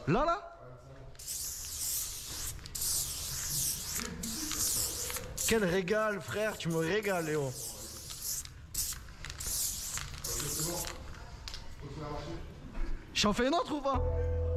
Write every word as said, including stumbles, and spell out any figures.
Là, là? Quel régal, frère, tu me régales, Léo. J'en fais une autre ou pas?